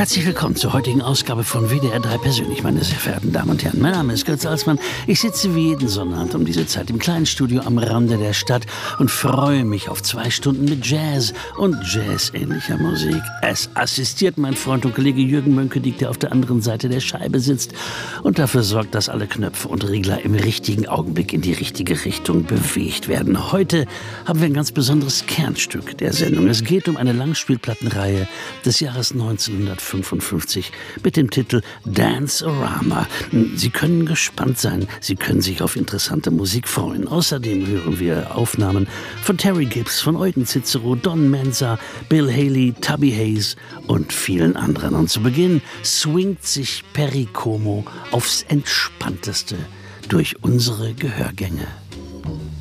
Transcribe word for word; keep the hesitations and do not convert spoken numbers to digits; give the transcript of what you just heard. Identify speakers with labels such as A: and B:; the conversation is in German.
A: Herzlich willkommen zur heutigen Ausgabe von W D R drei persönlich, meine sehr verehrten Damen und Herren. Mein Name ist Götz Salzmann. Ich sitze wie jeden Sonnabend um diese Zeit im kleinen Studio am Rande der Stadt und freue mich auf zwei Stunden mit Jazz und Jazz-ähnlicher Musik. Es assistiert mein Freund und Kollege Jürgen Mönckedik, der auf der anderen Seite der Scheibe sitzt und dafür sorgt, dass alle Knöpfe und Regler im richtigen Augenblick in die richtige Richtung bewegt werden. Heute haben wir ein ganz besonderes Kernstück der Sendung. Es geht um eine Langspielplattenreihe des Jahres neunzehnhundertfünfundfünfzig mit dem Titel Dance-O-Rama. Sie können gespannt sein, Sie können sich auf interessante Musik freuen. Außerdem hören wir Aufnahmen von Terry Gibbs, von Eugen Cicero, Don Mensa, Bill Haley, Tubby Hayes und vielen anderen. Und zu Beginn swingt sich Perry Como aufs Entspannteste durch unsere Gehörgänge.